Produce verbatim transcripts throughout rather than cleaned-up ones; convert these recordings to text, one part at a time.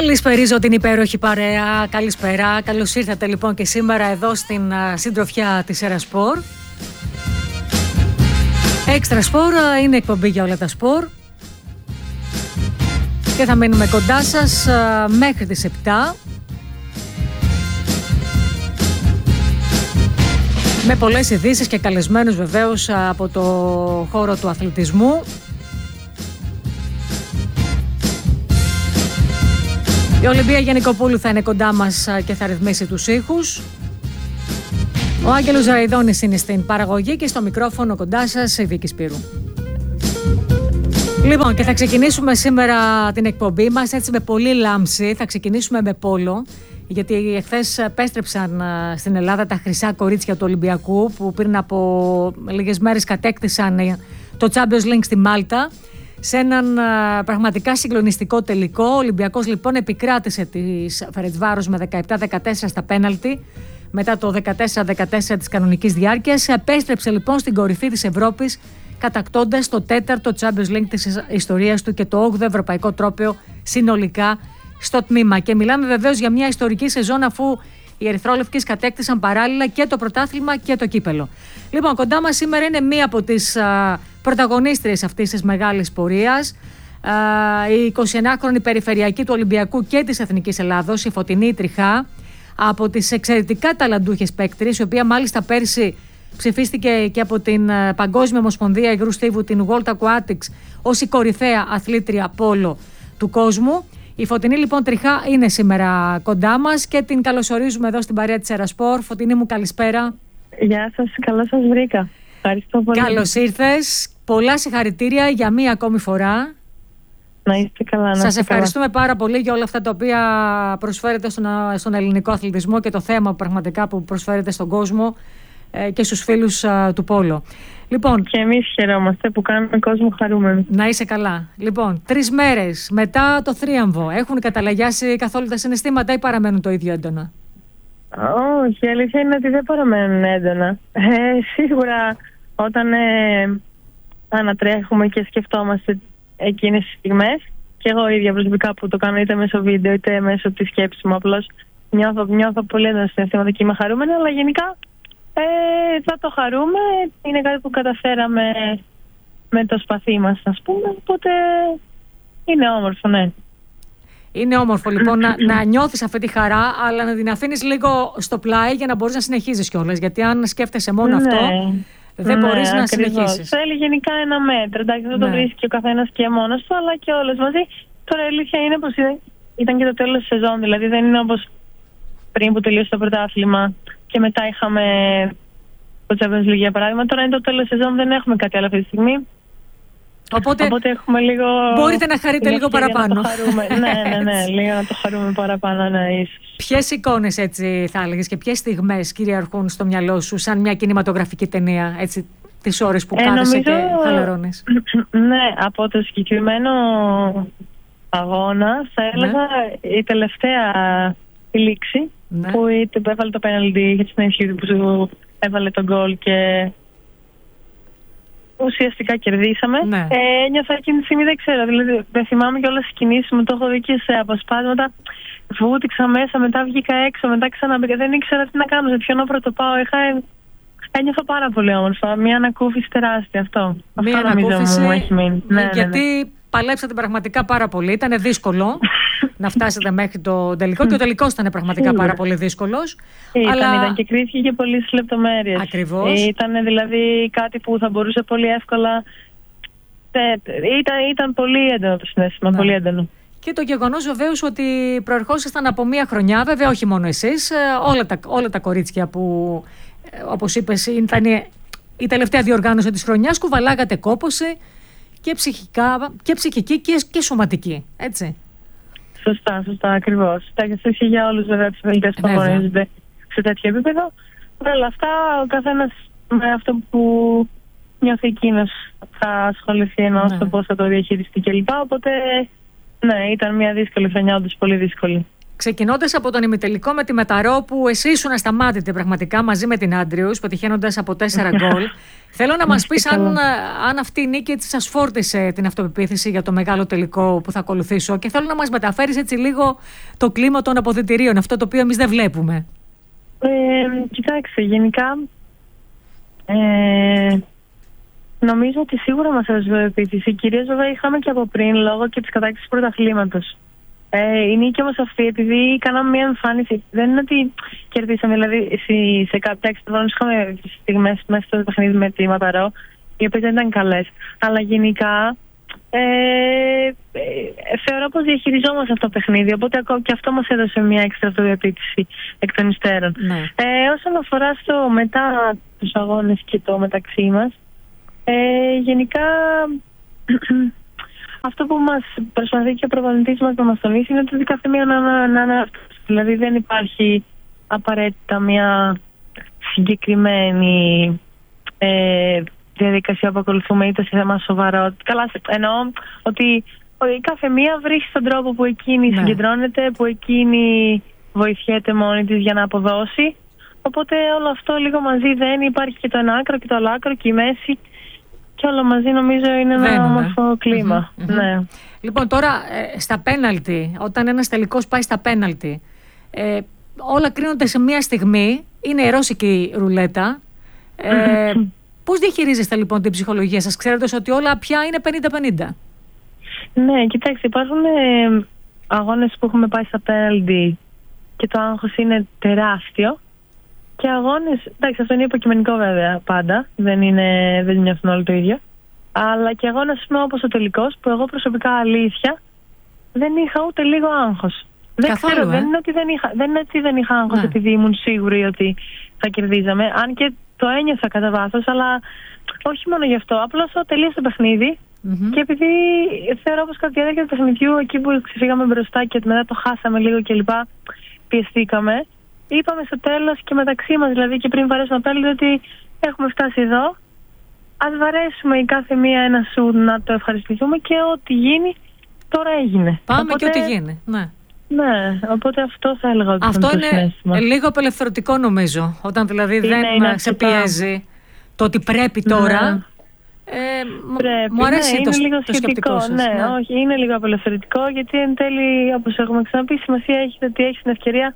Καλησπερίζω την υπέροχη παρέα. Καλησπέρα. Καλώς ήρθατε λοιπόν και σήμερα εδώ στην uh, συντροφιά της Ερασπορ. Έξτρα Σπορ είναι εκπομπή για όλα τα σπορ. Και θα μείνουμε κοντά σας uh, μέχρι τις επτά. Με πολλές ειδήσεις και καλεσμένους βεβαίως uh, από το χώρο του αθλητισμού. Η Ολυμπία Γενικοπούλου θα είναι κοντά μας και θα ρυθμίσει τους ήχους. Ο Άγγελος Ραϊδόνης είναι στην παραγωγή και στο μικρόφωνο κοντά σας η Βίκη Σπύρου. Λοιπόν, και θα ξεκινήσουμε σήμερα την εκπομπή μας έτσι με πολύ λάμψη. Θα ξεκινήσουμε με πόλο, γιατί εχθές επέστρεψαν στην Ελλάδα τα χρυσά κορίτσια του Ολυμπιακού που πριν από λίγες μέρες κατέκτησαν το Champions League στη Μάλτα. Σε έναν α, πραγματικά συγκλονιστικό τελικό. Ο Ολυμπιακός λοιπόν επικράτησε της Φερεντσβάρος με δεκαεπτά δεκατέσσερα στα πέναλτι μετά το δεκατέσσερα δεκατέσσερα της κανονικής διάρκειας. Επέστρεψε λοιπόν στην κορυφή της Ευρώπης κατακτώντας το τέταρτο Champions League της ιστορίας του και το όγδοο ευρωπαϊκό τρόπαιο συνολικά στο τμήμα. Και μιλάμε βεβαίως για μια ιστορική σεζόν, αφού οι ερυθρόλευκες κατέκτησαν παράλληλα και το πρωτάθλημα και το κύπελο. Λοιπόν, κοντά μας σήμερα είναι μία από τις α, πρωταγωνίστριες αυτής της μεγάλης πορείας, α, η εικοσιενάχρονη περιφερειακή του Ολυμπιακού και της Εθνικής Ελλάδος, η Φωτεινή Τριχά, από τις εξαιρετικά ταλαντούχες παίκτριες, η οποία μάλιστα πέρσι ψηφίστηκε και από την Παγκόσμια Ομοσπονδία Υγρού Στίβου, την World Aquatics, ως η κορυφαία αθλήτρια πόλο του κόσμου. Η Φωτεινή λοιπόν Τριχά είναι σήμερα κοντά μας και την καλωσορίζουμε εδώ στην παρέα της Ερασπορ. Φωτεινή μου, καλησπέρα. Γεια σας, καλώς σας βρήκα. Ευχαριστώ πολύ. Καλώς ήρθες. Πολλά συγχαρητήρια για μία ακόμη φορά. Να είστε καλά. Να σας είστε ευχαριστούμε καλά. πάρα πολύ για όλα αυτά τα οποία προσφέρετε στον, στον ελληνικό αθλητισμό και το θέμα πραγματικά που προσφέρετε στον κόσμο ε, και στους φίλους ε, του πόλο. Λοιπόν, και εμείς χαιρόμαστε που κάνουμε κόσμο χαρούμενο. Να είσαι καλά. Λοιπόν, τρεις μέρες μετά το θρίαμβο, έχουν καταλαγιάσει καθόλου τα συναισθήματα ή παραμένουν το ίδιο έντονα? Όχι, η αλήθεια είναι ότι δεν παραμένουν έντονα. Ε, σίγουρα όταν ε, ανατρέχουμε και σκεφτόμαστε εκείνες τις στιγμές, και εγώ ίδια προσωπικά που το κάνω είτε μέσω βίντεο είτε μέσω της σκέψης μου, απλώς νιώθω, νιώθω πολύ έντονα συναισθήματα και είμαι χαρούμενη, αλλά γενικά Ε, θα το χαρούμε. Είναι κάτι που καταφέραμε με το σπαθί μας, ας πούμε. Οπότε είναι όμορφο, ναι. Είναι όμορφο λοιπόν να, να νιώθεις αυτή τη χαρά, αλλά να την αφήνεις λίγο στο πλάι για να μπορείς να συνεχίζεις κιόλας. Γιατί αν σκέφτεσαι μόνο ναι. αυτό, δεν ναι, μπορείς να ακριβώς. συνεχίσεις. Θέλει γενικά ένα μέτρο. Εντάξει, δεν ναι. το βρίσκει ο καθένας και μόνος του, αλλά και όλες μαζί. Τώρα η αλήθεια είναι πως ήταν και το τέλος της σεζόν. Δηλαδή δεν είναι όπως πριν που τελείωσε το πρωτάθλημα και μετά είχαμε το Champions League για παράδειγμα. Τώρα είναι το τέλος της σεζόν, δεν έχουμε κάτι άλλο αυτή τη στιγμή. Οπότε, Οπότε έχουμε λίγο... μπορείτε να χαρείτε λίγο παραπάνω. Να ναι, ναι, ναι, λίγο να το χαρούμε παραπάνω, ναι, ίσως. Ποιες εικόνες έτσι θα έλεγες και ποιες στιγμές κυριαρχούν στο μυαλό σου σαν μια κινηματογραφική ταινία, έτσι, τις ώρες που ε, κάθεσαι νομίζω... και χαλαρώνεις? Ναι, από το συγκεκριμένο αγώνα θα έλεγα ναι. η τελευταία λήξη ναι. που έβαλε το πέναλτι για την Ισχύδη που σου έβαλε τον γκολ και ουσιαστικά κερδίσαμε. Ναι. Ε, νιώθα εκείνη τη στιγμή, δεν ξέρω, δηλαδή δεν θυμάμαι και όλες τις κινήσεις μου, το έχω δει και σε αποσπάσματα. Βούτυξα μέσα, μετά βγήκα έξω, μετά ξαναμπήκα. Δεν ήξερα τι να κάνω, σε ποιον όπρο το πάω. Είχα... Ένιωθα πάρα πολύ όμορφα. Μια ανακούφιση τεράστια αυτό. Μια αυτό ανακούφιση, μου έχει μείνει. Ναι, γιατί ναι, ναι. παλέψατε πραγματικά πάρα πολύ. Ήταν δύσκολο να φτάσετε μέχρι το τελικό και ο τελικός ήταν πραγματικά Σίγουρα. πάρα πολύ δύσκολος. Ήταν, αλλά... ήταν και κρίθηκε και πολύ στις λεπτομέρειες. Ακριβώς. Ήταν δηλαδή κάτι που θα μπορούσε πολύ εύκολα. Ήταν, ήταν πολύ έντονο το συναίσθημα. Ναι. Πολύ έντονο. Και το γεγονός βεβαίως ότι προερχόσασταν από μία χρονιά, βέβαια όχι μόνο εσείς, όλα τα, όλα τα κορίτσια που, όπως είπες, ήταν η τελευταία διοργάνωση της χρονιάς, κουβαλάγατε κόπωση και, ψυχικά, και ψυχική και, και σωματική, έτσι. Σωστά, σωστά, ακριβώς. Τα και για όλους βέβαια τους βελτές που αγωνίζονται σε τέτοιο επίπεδο. Παρ' όλα αυτά, ο καθένας με αυτό που νιώθει εκείνος θα ασχοληθεί ενώ ναι. στο πώς θα το διαχειριστεί κλπ. Οπότε, ναι, ήταν μια δύσκολη χρονιά, όντως πολύ δύσκολη. Ξεκινώντας από τον ημιτελικό με τη Μεταρό, που εσύ ήσουν ασταμάτητη πραγματικά μαζί με την Άντριους, πετυχαίνοντας από τέσσερα γκολ. Θέλω να μας πεις αν, αν αυτή η νίκη έτσι σας φόρτισε την αυτοπεποίθηση για το μεγάλο τελικό που θα ακολουθήσω, και θέλω να μας μεταφέρεις έτσι λίγο το κλίμα των αποδυτηρίων, αυτό το οποίο εμείς δεν βλέπουμε. Ε, κοιτάξτε, γενικά ε, νομίζω ότι σίγουρα μας έδωσε αυτοπεποίθηση. Κυρίως βέβαια είχαμε και από πριν λόγω και της κατάκτησης πρωταθλήματος. Ε, η νίκη όμως αυτή, επειδή κάναμε μια εμφάνιση, δεν είναι ότι κερδίσαμε, δηλαδή σε, σε κάποια εξτρώνες είχαμε στιγμές μέσα στο παιχνίδι με τη Ματαρό, οι οποίες δεν ήταν καλές, αλλά γενικά ε, ε, θεωρώ πως διαχειριζόμαστε αυτό το παιχνίδι, οπότε και αυτό μας έδωσε μια έξτρα αυτοδιαπίτηση εκ των υστέρων. Ναι. Ε, όσον αφορά στο μετά τους αγώνες και το μεταξύ μας, ε, γενικά αυτό που μας προσπαθεί και ο προπονητής μας να μας τονίσει είναι ότι κάθε μία να είναι αυτός. Δηλαδή δεν υπάρχει απαραίτητα μια συγκεκριμένη ε, διαδικασία που ακολουθούμε, είτε σε θέμα σοβαρό. Καλά, εννοώ ότι η κάθε μία βρίσκει τον τρόπο που εκείνη ναι. συγκεντρώνεται, που εκείνη βοηθιέται μόνη της για να αποδώσει. Οπότε όλο αυτό λίγο μαζί δεν υπάρχει, και το ένα άκρο και το άλλο άκρο και η μέση. Και όλο μαζί νομίζω είναι ένα Βαίνουμε. όμορφο κλίμα. Mm-hmm, mm-hmm. Ναι. Λοιπόν, τώρα ε, στα πέναλτι, όταν ένας τελικός πάει στα πέναλτι, ε, όλα κρίνονται σε μία στιγμή. Είναι η ρώσικη ρουλέτα. Ε, mm-hmm. Πώς διαχειρίζεστε λοιπόν την ψυχολογία σας, ξέρετε ότι όλα πια είναι πενήντα πενήντα? Ναι, κοιτάξτε, υπάρχουν ε, αγώνες που έχουμε πάει στα πέναλτι και το άγχος είναι τεράστιο. Και αγώνες, εντάξει, αυτό είναι υποκειμενικό βέβαια πάντα, δεν, είναι, δεν νιώθουν όλοι το ίδιο. Αλλά και αγώνες όπως ο τελικός, που εγώ προσωπικά αλήθεια δεν είχα ούτε λίγο άγχος. Δεν Καθόλου, ξέρω, ε? δεν είναι ότι δεν είχα, δεν είναι ότι δεν είχα άγχος, ναι. επειδή ήμουν σίγουρη ότι θα κερδίζαμε. Αν και το ένιωθα κατά βάθος, αλλά όχι μόνο γι' αυτό. Απλώς τελείωσε το παιχνίδι mm-hmm. και επειδή θεωρώ πως κατά τη διάρκεια του παιχνιδιού, εκεί που ξεφύγαμε μπροστά και μετά το χάσαμε λίγο κλπ. Πιεστήκαμε. Είπαμε στο τέλος και μεταξύ μας, δηλαδή και πριν βαρέσουμε απέναντι, ότι έχουμε φτάσει εδώ. Ας βαρέσουμε η κάθε μία ένα σου να το ευχαριστηθούμε και ό,τι γίνει τώρα έγινε. Πάμε οπότε, και ό,τι γίνει. Ναι. Ναι, οπότε αυτό θα έλεγα ότι αυτό είναι, είναι το λίγο απελευθερωτικό νομίζω. Όταν δηλαδή είναι, δεν είναι σε πιέζει το ότι πρέπει τώρα. Ναι. Ε, πρέπει, μου αρέσει ναι, το, είναι λίγο το σκεπτικό σας. Ναι, ναι, όχι, είναι λίγο απελευθερωτικό, γιατί εν τέλει, όπως έχουμε ξαναπεί, σημασία έχει ότι έχεις την ευκαιρία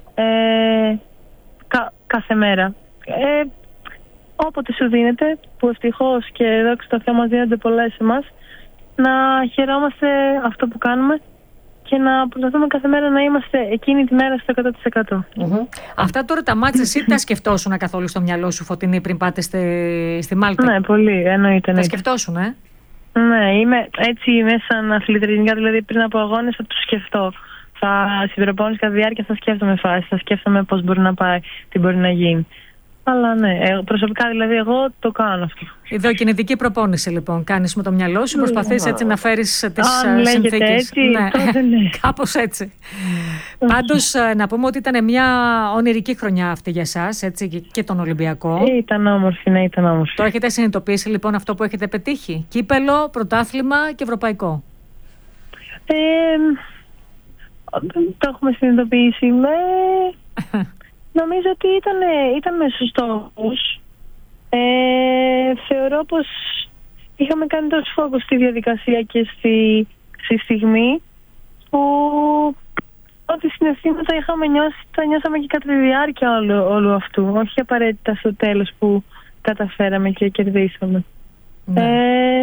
Ε, κα, κάθε μέρα. Ε, όποτε σου δίνεται, που ευτυχώς και δόξα τω Θεώ μας δίνονται πολλές εμάς, να χαιρόμαστε αυτό που κάνουμε και να προσπαθούμε κάθε μέρα να είμαστε εκείνη τη μέρα στο εκατό τοις εκατό. Mm-hmm. Αυτά τώρα τα μάτια εσύ τα σκεφτόσουν καθόλου στο μυαλό σου, Φωτεινή, πριν πάτε στη, στη Μάλτα? Ναι, πολύ, εννοείται. Τα σκεφτόσουν, ε? Ναι, είμαι έτσι μέσα αθλητικά, δηλαδή πριν από αγώνες θα τους σκεφτώ. Θα συμπεριλαμβάνει κατά διάρκεια, θα σκέφτομαι φάση, θα σκέφτομαι πώς μπορεί να πάει, τι μπορεί να γίνει. Αλλά ναι, προσωπικά δηλαδή εγώ το κάνω αυτό. Ιδεοκινητική προπόνηση λοιπόν κάνεις με το μυαλό σου, προσπαθείς έτσι να φέρεις τις Αν συνθήκες. Έτσι, ναι, τότε ναι. κάπως έτσι. Πάντως να πούμε ότι ήταν μια ονειρική χρονιά αυτή για εσάς, έτσι, και τον Ολυμπιακό. Ήταν όμορφη, ναι, ήταν όμορφη. Το έχετε συνειδητοποιήσει λοιπόν αυτό που έχετε πετύχει? Κύπελο, πρωτάθλημα και ευρωπαϊκό. Ε, το έχουμε συνειδητοποιήσει. Με... νομίζω ότι ήταν, ήταν στους στόχους. Ε, θεωρώ πως είχαμε κάνει τόσο φόκους στη διαδικασία και στη, στη στιγμή που ό,τι συναισθήματα είχαμε νιώσει, τα νιώσαμε και κατά τη διάρκεια όλου, όλου αυτού. Όχι απαραίτητα στο τέλος που καταφέραμε και κερδίσαμε. Ναι. Ε,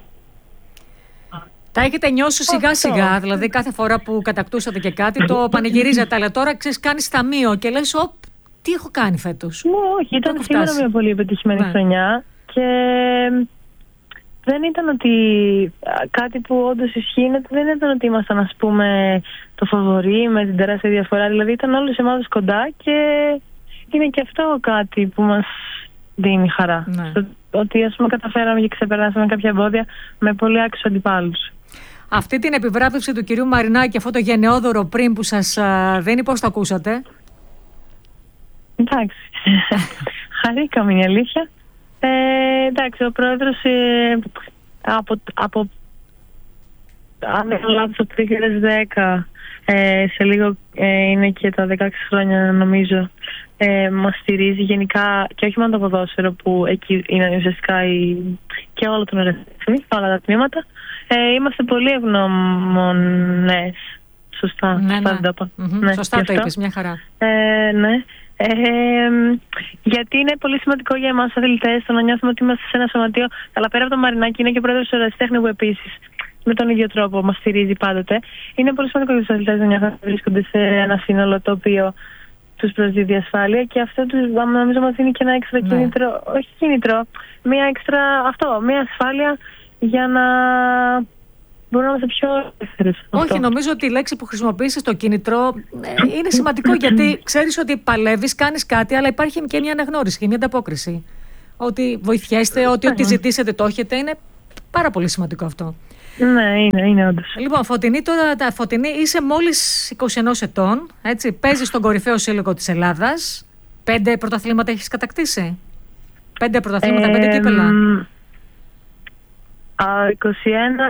Τα έχετε νιώσει σιγά σιγά, δηλαδή κάθε φορά που κατακτούσατε και κάτι το πανηγυρίζατε, αλλά τώρα ξέρεις, κάνεις ταμείο και λες, οπ, τι έχω κάνει φέτος? Ναι, όχι, ήταν σίγουρα μια πολύ επιτυχημένη ναι. χρονιά και δεν ήταν ότι κάτι που όντως ισχύει, δεν ήταν ότι ήμασταν, ας πούμε, το φαβορί με την τεράστια διαφορά, δηλαδή ήταν όλες οι ομάδες κοντά και είναι και αυτό κάτι που μας δίνει χαρά. Ναι. Στο, ότι ας πούμε καταφέραμε και ξεπεράσαμε κάποια εμπόδια με πολύ άξιους αντιπάλους. Αυτή την επιβράβευση του κυρίου Μαρινάκη, αυτό το γενναιόδωρο πριν που σας α, δίνει, πώς το ακούσατε? Εντάξει, χαρήκαμε, είναι η αλήθεια. Ε, εντάξει, ο πρόεδρος ε, από, από αν δεν λάθος, το δύο χιλιάδες δέκα, ε, σε λίγο ε, είναι και τα δεκαέξι χρόνια νομίζω, ε, μας στηρίζει γενικά και όχι μόνο το ποδόσφαιρο που εκεί είναι ουσιαστικά η, και όλο τον ερευνητή, όλα τα τμήματα. Ε, είμαστε πολύ ευγνώμονες. Σωστά, ναι, σωστά, ναι. δεν το Mm-hmm. ναι, σωστά το είπες, μια χαρά. Ε, ναι. Ε, γιατί είναι πολύ σημαντικό για εμάς αθλητές το να νιώθουμε ότι είμαστε σε ένα σωματείο. Αλλά πέρα από το Μαρινάκι, είναι και ο πρόεδρος του Ερασιτέχνη που επίσης με τον ίδιο τρόπο μας στηρίζει πάντοτε. Είναι πολύ σημαντικό για τους αθλητές να νιώθουν ότι βρίσκονται σε ένα σύνολο το οποίο τους προσδίδει ασφάλεια και αυτό τους, νομίζω μας δίνει και ένα έξτρα ναι. κίνητρο. Όχι κίνητρο, μια έξτρα αυτό, μια ασφάλεια για να μπορούμε να είμαστε πιο ελεύθερες. Όχι, νομίζω ότι η λέξη που χρησιμοποιήσεις, το κίνητρο, είναι σημαντικό γιατί ξέρεις ότι παλεύεις, κάνεις κάτι, αλλά υπάρχει και μια αναγνώριση και μια ανταπόκριση. Ότι βοηθιέστε, ότι ό,τι ζητήσετε το έχετε. Είναι πάρα πολύ σημαντικό αυτό. Ναι, είναι, είναι όντως. Λοιπόν, Φωτεινή, τώρα, τα Φωτεινή, είσαι μόλις είκοσι ένα ετών, έτσι, παίζεις στον κορυφαίο σύλλογο της Ελλάδας. Πέντε πρωταθλήματα έχεις κατακτήσει. Πέντε πρωταθλήματα, ε, πέντε κύπελα. Α, είκοσι ένα,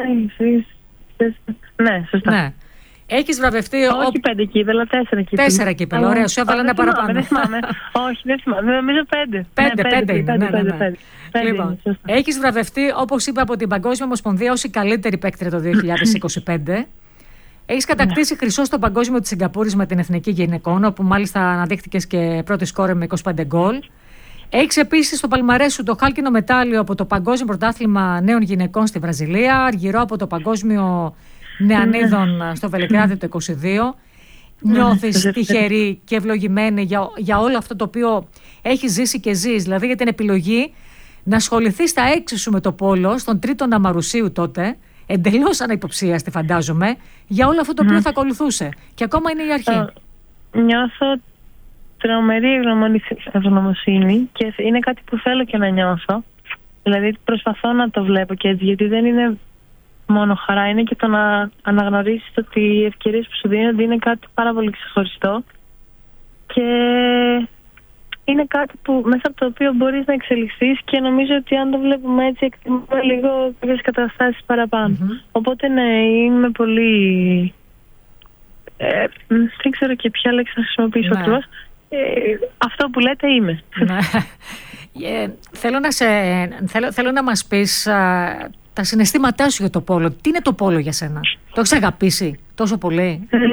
ναι, σωστά. Ναι. Έχεις βραβευτεί. Όχι ο... πέντε κύπελα, τέσσερα κύπελα. Τέσσερα κύπελα, ωραία, σου έβαλα ένα παραπάνω. Δεν θυμάμαι. Όχι, δεν θυμάμαι. Νομίζω πέντε. Πέντε, ναι, πέντε, πέντε, πέντε, ναι, πέντε, ναι, πέντε, πέντε. Λοιπόν, έχεις βραβευτεί, όπως είπα, από την Παγκόσμια Ομοσπονδία ως η καλύτερη παίκτρια το δύο χιλιάδες είκοσι πέντε. Έχεις κατακτήσει χρυσό στο Παγκόσμιο της Σιγκαπούρης με την Εθνική Γυναικών, όπου μάλιστα αναδείχθηκες και πρώτη σκόρερ με είκοσι πέντε γκολ. Έχεις επίσης στο παλμαρές σου το χάλκινο μετάλλιο από το Παγκόσμιο Πρωτάθλημα Νέων Γυναικών στη Βραζιλία, αργυρό από το Παγκόσμιο Νεανίδων στο Βελιγράδι το είκοσι δύο. Νιώθεις τυχερή και ευλογημένη για, για όλο αυτό το οποίο έχεις ζήσει και ζεις, δηλαδή για την επιλογή να ασχοληθείς στα έξι σου με το πόλο, στον τρίτο Αμαρουσίου τότε, εντελώς αναυποψίαστη φαντάζομαι, για όλο αυτό το οποίο θα ακολουθούσε. Και ακόμα είναι η αρχή. Νιώθω τρομερή ευγνωμοσύνη και είναι κάτι που θέλω και να νιώθω. Δηλαδή προσπαθώ να το βλέπω και έτσι, γιατί δεν είναι μόνο χαρά, είναι και το να αναγνωρίσεις ότι οι ευκαιρίες που σου δίνονται είναι κάτι πάρα πολύ ξεχωριστό και είναι κάτι που, μέσα από το οποίο μπορείς να εξελιχθείς και νομίζω ότι αν το βλέπουμε έτσι εκτιμούμε λίγο κάποιες καταστάσεις παραπάνω. Mm-hmm. Οπότε ναι, είμαι πολύ... Ε, δεν ξέρω και ποια λέξη να χρησιμοποιήσω ακριβώς. Ε, αυτό που λέτε είμαι. Ναι. ε, θέλω, να σε, θέλω, θέλω να μας πεις α, τα συναισθήματά σου για το πόλο. Τι είναι το πόλο για σένα? Το έχεις αγαπήσει τόσο πολύ? Ε,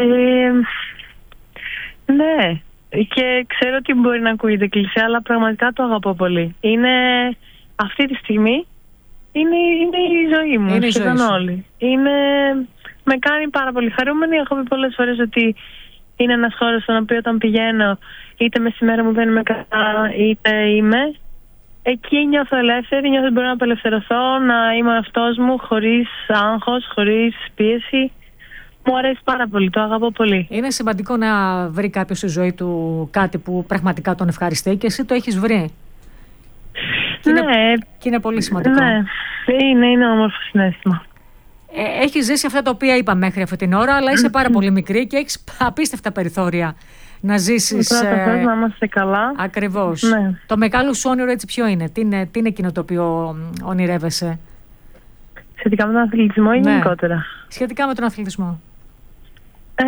ναι. Και ξέρω ότι μπορεί να ακούγεται κλισέ, αλλά πραγματικά το αγαπώ πολύ. Είναι αυτή τη στιγμή είναι, είναι η ζωή μου. Είναι σχεδόν όλη. Είναι, με κάνει πάρα πολύ χαρούμενη. Έχω πει πολλές φορές ότι είναι ένας χώρος στον οποίο όταν πηγαίνω, είτε μεσημέρα μου δεν είμαι καλά, είτε είμαι. Εκεί νιώθω ελεύθερη, νιώθω ότι μπορώ να απελευθερωθώ, να είμαι αυτός μου, χωρίς άγχος, χωρίς πίεση. Μου αρέσει πάρα πολύ, το αγαπώ πολύ. Είναι σημαντικό να βρει κάποιος στη ζωή του κάτι που πραγματικά τον ευχαριστεί και εσύ το έχεις βρει. Και ναι. Είναι, και είναι πολύ σημαντικό. Ναι, είναι, είναι όμορφο συναίσθημα. Ε, έχεις ζήσει αυτά τα οποία είπα μέχρι αυτή την ώρα, αλλά είσαι πάρα πολύ μικρή και έχεις απίστευτα περιθώρια να ζήσεις. Πρώτα ε, να είμαστε καλά. Ακριβώς. Ναι. Το μεγάλο σου όνειρο έτσι ποιο είναι? Τι είναι, τι είναι εκείνο το οποίο ονειρεύεσαι? Σχετικά με τον αθλητισμό ή ναι. γενικότερα? Σχετικά με τον αθλητισμό. Ε,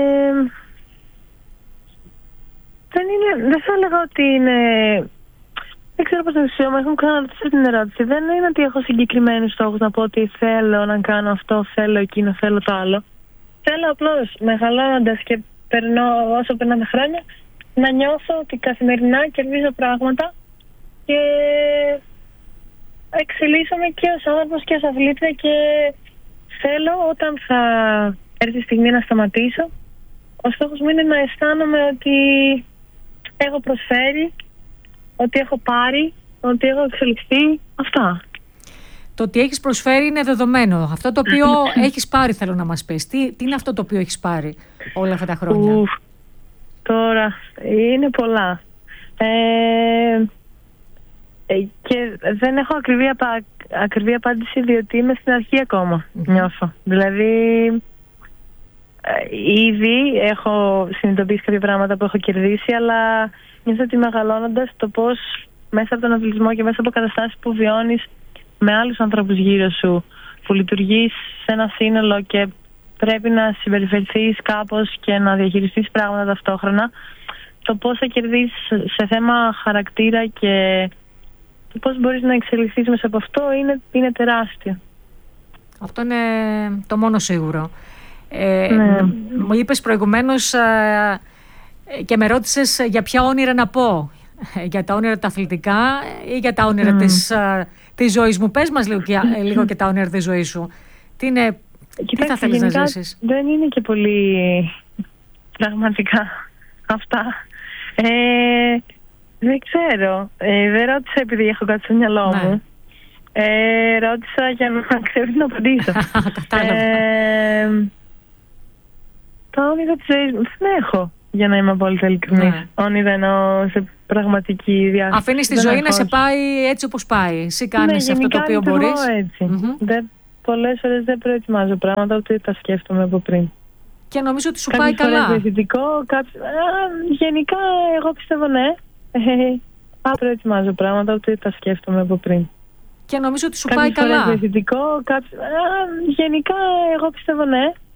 δεν είναι, δεν θα έλεγα ότι είναι... Δεν ξέρω πώς να το μου έχουν ξαναρωτήσει την ερώτηση. Δεν είναι ότι έχω συγκεκριμένους στόχους να πω ότι θέλω να κάνω αυτό, θέλω εκείνο, θέλω το άλλο. Θέλω απλώς μεγαλώνοντας και περνώ, όσο περνάνε χρόνια, να νιώθω ότι καθημερινά κερδίζω πράγματα και εξελίσσομαι και ως άνθρωπος και ως αθλήτρια και θέλω όταν θα έρθει η στιγμή να σταματήσω, ο στόχος μου είναι να αισθάνομαι ότι έχω προσφέρει, ότι έχω πάρει, ότι έχω εξελιχθεί, αυτά. Το ότι έχεις προσφέρει είναι δεδομένο. Αυτό το οποίο έχεις πάρει θέλω να μας πεις. Τι, τι είναι αυτό το οποίο έχεις πάρει όλα αυτά τα χρόνια? Ουφ, τώρα είναι πολλά. Ε, και δεν έχω ακριβή, απα, ακριβή απάντηση διότι είμαι στην αρχή ακόμα, mm-hmm. νιώθω. Δηλαδή ήδη έχω συνειδητοποιήσει κάποια πράγματα που έχω κερδίσει, αλλά νιώθω ότι μεγαλώνοντας το πώς μέσα από τον αθλητισμό και μέσα από καταστάσεις που βιώνεις με άλλους ανθρώπους γύρω σου που λειτουργείς σε ένα σύνολο και πρέπει να συμπεριφερθείς κάπως και να διαχειριστείς πράγματα ταυτόχρονα, το πώς θα κερδίσεις σε θέμα χαρακτήρα και το πώς μπορείς να εξελιχθείς μέσα από αυτό είναι, είναι τεράστιο. Αυτό είναι το μόνο σίγουρο. Ε, ναι. Μου είπες προηγουμένως ε, και με ρώτησες για ποια όνειρα να πω. Για τα όνειρα τα αθλητικά ή για τα όνειρα mm. της, ε, της ζωής μου. Πες μας λίγο και, ε, λίγο και τα όνειρα της ζωής σου. Τι, είναι, Κοιτάξτε, τι θα θέλεις να ζήσεις? Δεν είναι και πολύ πραγματικά αυτά. Ε, δεν ξέρω. Ε, δεν ρώτησα επειδή έχω κάτι στο μυαλό ναι. μου. Ε, ρώτησα για να ξέρω τι να απαντήσω. ε, τα όνειρα της ζωής μου δεν έχω, για να είμαι απόλυτα ειλικρινής. Ναι. Όνειρα εννοώ σε πραγματική διάσταση. Αφήνεις τη ζωή έχω. να σε πάει έτσι όπως πάει. Εσύ κάνεις ναι, αυτό το οποίο μπορείς. Έτσι. Mm-hmm. Δεν, πολλές φορές δεν προετοιμάζω πράγματα, ούτε τα σκέφτομαι από πριν. Και νομίζω ότι σου κάποιες πάει καλά. Αισθητικό, κάποιες... Α, γενικά εγώ πιστεύω ναι. Δεν προετοιμάζω πράγματα, ούτε τα σκέφτομαι από πριν. Και νομίζω ότι σου κάποιες πάει καλά. Αισθητικό, κάποιες... Α, γενικά εγώ πιστεύω ναι.